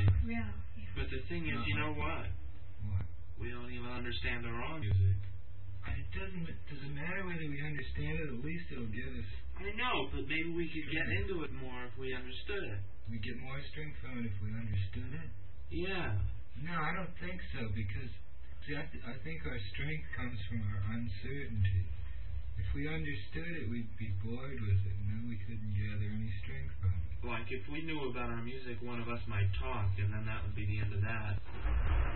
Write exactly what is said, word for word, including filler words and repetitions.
right. Yeah. yeah. But the thing is, Uh-huh. you know what? What? We don't even understand our own music. It doesn't, does it matter whether we understand it? At least it'll give us... I know, but maybe we could get into it more if we understood it. We get more strength from it if we understood it? Yeah. No, I don't think so, because... See, I, th- I think our strength comes from our uncertainty. If we understood it, we'd be bored with it, and then we couldn't gather any strength from it. Like, if we knew about our music, one of us might talk, and then that would be the end of that.